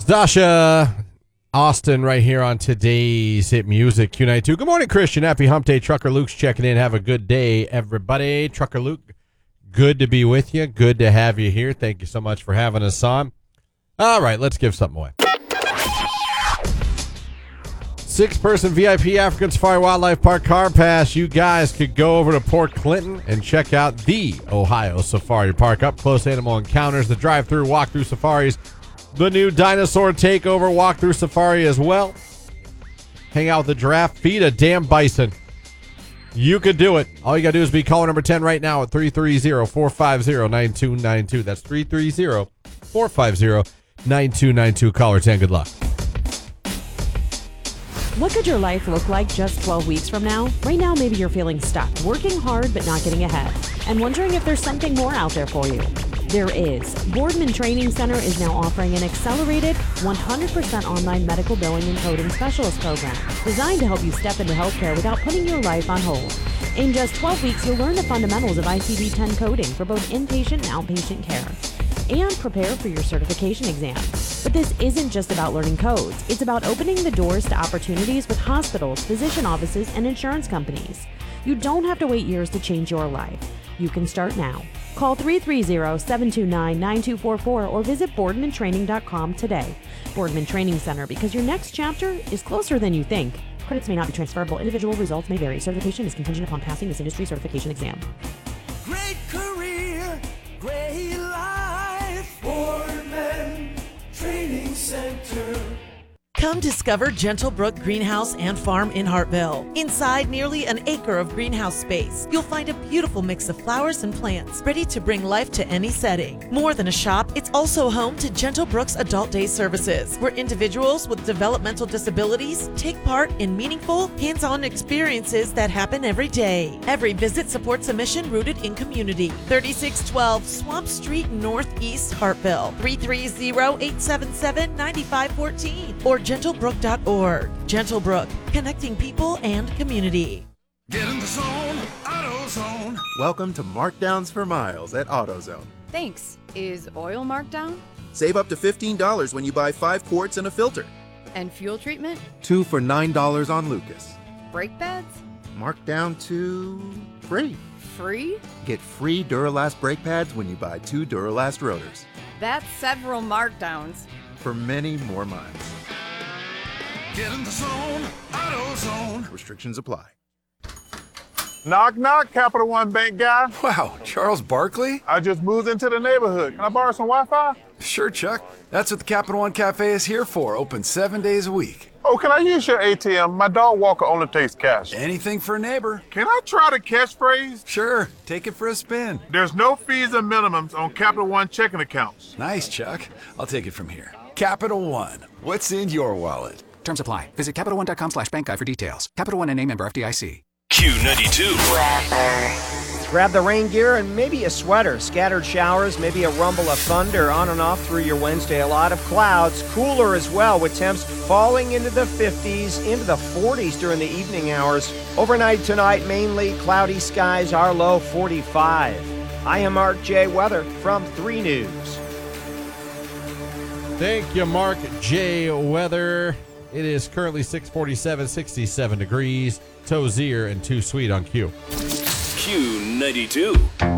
Dasha Austin right here on today's Hit Music Q92. Good morning, Christian. Happy hump day. Trucker Luke's checking in. Have a good day, everybody. Trucker Luke, good to be with you. Good to have you here. Thank you so much for having us on. All right, let's give something away. 6-person VIP African Safari Wildlife Park car pass. You guys could go over to Port Clinton and check out the Ohio Safari Park. Up close animal encounters, the drive-through walk-through safaris, the new dinosaur takeover walk-through safari as well. Hang out with the giraffe, feed a damn bison. You could do it. All you got to do is be caller number 10 right now at 330-450-9292. That's 330-450-9292. Caller 10, good luck. What could your life look like just 12 weeks from now? Right now, maybe you're feeling stuck, working hard but not getting ahead, and wondering if there's something more out there for you. There is. Boardman Training Center is now offering an accelerated 100% online medical billing and coding specialist program designed to help you step into healthcare without putting your life on hold. In just 12 weeks, you'll learn the fundamentals of ICD-10 coding for both inpatient and outpatient care and prepare for your certification exam. But this isn't just about learning codes. It's about opening the doors to opportunities with hospitals, physician offices, and insurance companies. You don't have to wait years to change your life. You can start now. Call 330-729-9244 or visit boardmantraining.com today. Boardman Training Center, because your next chapter is closer than you think. Credits may not be transferable. Individual results may vary. Certification is contingent upon passing this industry certification exam. Great career, great life. Boardman Training Center. Come discover Gentle Brook Greenhouse and Farm in Hartville. Inside nearly an acre of greenhouse space, you'll find a beautiful mix of flowers and plants ready to bring life to any setting. More than a shop, it's also home to Gentle Brook's Adult Day services, where individuals with developmental disabilities take part in meaningful, hands-on experiences that happen every day. Every visit supports a mission rooted in community. 3612 Swamp Street Northeast, Hartville. 330-877-9514 or gentlebrook.org. Gentle Brook, connecting people and community. Get in the zone, AutoZone. Welcome to Markdowns for Miles at AutoZone. Thanks. Is oil marked down? Save up to $15 when you buy 5 quarts and a filter. And fuel treatment? 2 for $9 on Lucas. Brake pads? Marked down to free. Free? Get free Duralast brake pads when you buy 2 Duralast rotors. That's several markdowns. For many more miles. Get in the zone, AutoZone. Restrictions apply. Knock, knock, Capital One Bank guy. Wow, Charles Barkley? I just moved into the neighborhood. Can I borrow some Wi-Fi? Sure, Chuck. That's what the Capital One Cafe is here for, open 7 days a week. Oh, can I use your ATM? My dog Walker only takes cash. Anything for a neighbor. Can I try the catchphrase? Sure, take it for a spin. There's no fees and minimums on Capital One checking accounts. Nice, Chuck. I'll take it from here. Capital One, what's in your wallet? Terms apply. Visit CapitalOne.com/bank guide for details. Capital One and a member FDIC. Q92. Grab the rain gear and maybe a sweater. Scattered showers, maybe a rumble of thunder on and off through your Wednesday. A lot of clouds, cooler as well, with temps falling into the 50s, into the 40s during the evening hours. Overnight tonight, mainly cloudy skies, our low 45. I am Mark J. Weather from 3 News. Thank you, Mark J. Weather. It is currently 647, 67 degrees. Tozier and Too Sweet on Q. Q92.